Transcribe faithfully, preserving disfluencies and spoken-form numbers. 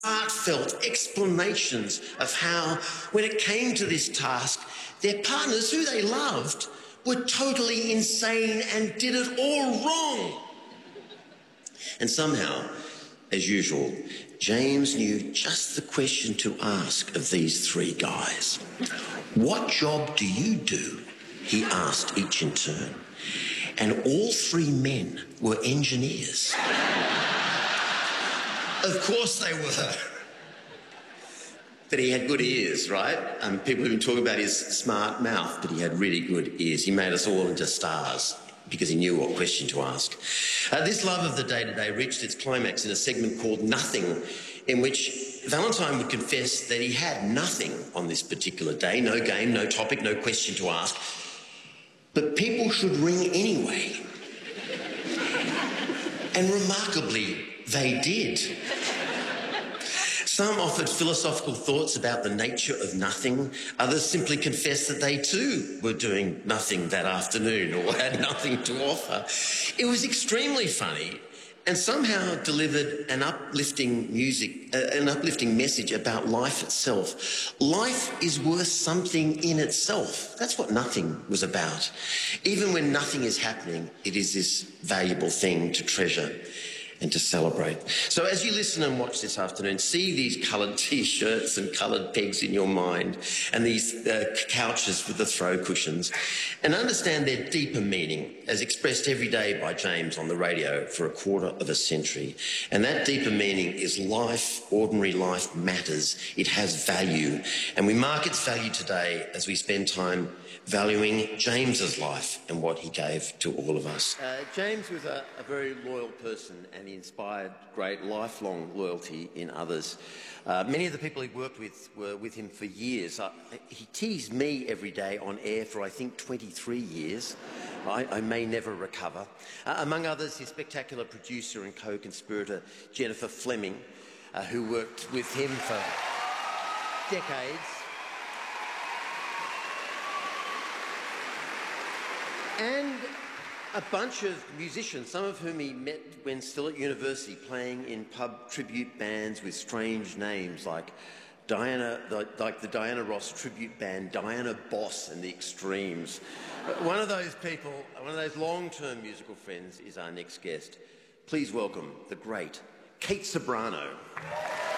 heartfelt explanations of how, when it came to this task, their partners, who they loved, were totally insane and did it all wrong. And somehow, as usual, James knew just the question to ask of these three guys. "What job do you do?" he asked each in turn. And all three men were engineers. Of course they were. But he had good ears, right? Um, people have been talking about his smart mouth, but he had really good ears. He made us all into stars because he knew what question to ask. Uh, this love of the day-to-day reached its climax in a segment called Nothing, in which Valentine would confess that he had nothing on this particular day, no game, no topic, no question to ask. But people should ring anyway. And remarkably, they did. Some offered philosophical thoughts about the nature of nothing. Others simply confessed that they too were doing nothing that afternoon or had nothing to offer. It was extremely funny and somehow delivered an uplifting music, uh, an uplifting message about life itself. Life is worth something in itself. That's what Nothing was about. Even when nothing is happening, it is this valuable thing to treasure and to celebrate. So as you listen and watch this afternoon, see these coloured T-shirts and coloured pegs in your mind and these uh, couches with the throw cushions, and understand their deeper meaning as expressed every day by James on the radio for a quarter of a century. And that deeper meaning is life, ordinary life matters. It has value. And we mark its value today as we spend time valuing James's life and what he gave to all of us. Uh, James was a, a very loyal person, and he inspired great lifelong loyalty in others. Uh, many of the people he worked with were with him for years. Uh, he teased me every day on air for, I think, twenty-three years. I, I may never recover. Uh, among others, his spectacular producer and co-conspirator, Jennifer Fleming, uh, who worked with him for decades. And a bunch of musicians, some of whom he met when still at university, playing in pub tribute bands with strange names like Diana, like the Diana Ross tribute band, Diana Boss and the Extremes. One of those people, one of those long-term musical friends is our next guest. Please welcome the great Kate Ceberano.